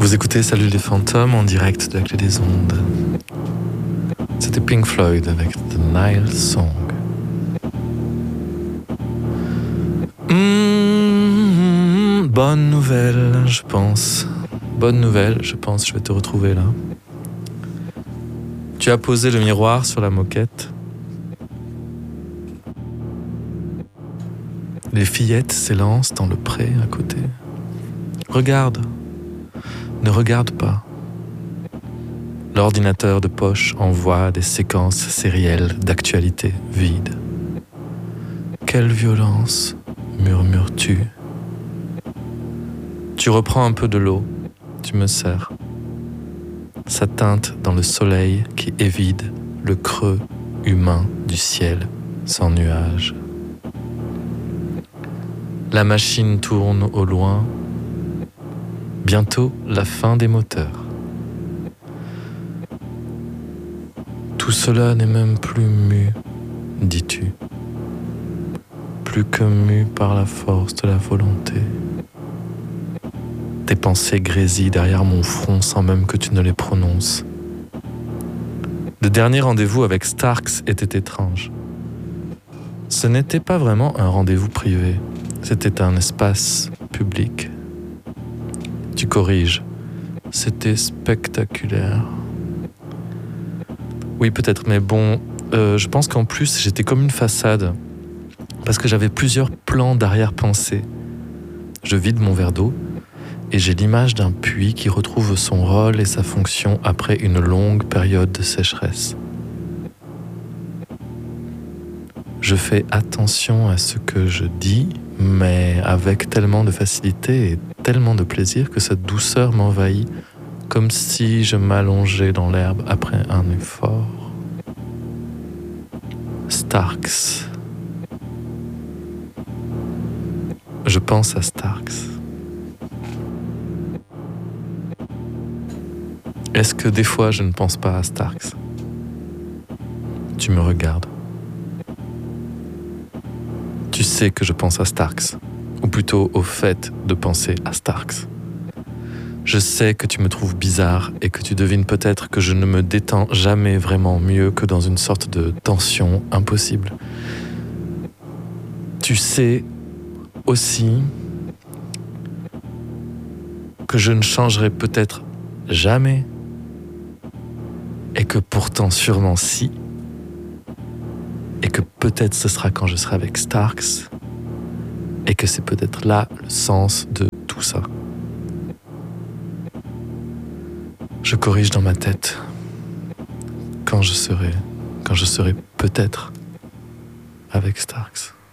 Vous écoutez Salut les fantômes en direct de la Clé des Ondes. C'était Pink Floyd avec The Nile Song. Bonne nouvelle, je pense. Bonne nouvelle, je pense, je vais te retrouver là. Tu as posé le miroir sur la moquette. Les fillettes s'élancent dans le pré à côté. Regarde. Ne regarde pas. L'ordinateur de poche envoie des séquences sérielles d'actualité vide. Quelle violence, murmures-tu. Tu reprends un peu de l'eau, tu me sers. Ça teinte dans le soleil qui évide le creux humain du ciel sans nuages. La machine tourne au loin. Bientôt la fin des moteurs. Tout cela n'est même plus mu, dis-tu. Plus que mu par la force de la volonté. Tes pensées grésillent derrière mon front sans même que tu ne les prononces. Le dernier rendez-vous avec Starks était étrange. Ce n'était pas vraiment un rendez-vous privé, c'était un espace public. Tu corriges. C'était spectaculaire. Oui, peut-être, mais bon, je pense qu'en plus, j'étais comme une façade. Parce que j'avais plusieurs plans d'arrière-pensée. Je vide mon verre d'eau et j'ai l'image d'un puits qui retrouve son rôle et sa fonction après une longue période de sécheresse. Je fais attention à ce que je dis, mais avec tellement de facilité et tellement de plaisir que cette douceur m'envahit, comme si je m'allongeais dans l'herbe après un effort. Starks. Je pense à Starks. Est-ce que des fois je ne pense pas à Starks? Tu me regardes. Tu sais que je pense à Starks, ou plutôt au fait de penser à Starks. Je sais que tu me trouves bizarre et que tu devines peut-être que je ne me détends jamais vraiment mieux que dans une sorte de tension impossible. Tu sais aussi que je ne changerai peut-être jamais et que pourtant sûrement si. Et que peut-être ce sera quand je serai avec Starks, et que c'est peut-être là le sens de tout ça. Je corrige dans ma tête quand je serai peut-être avec Starks.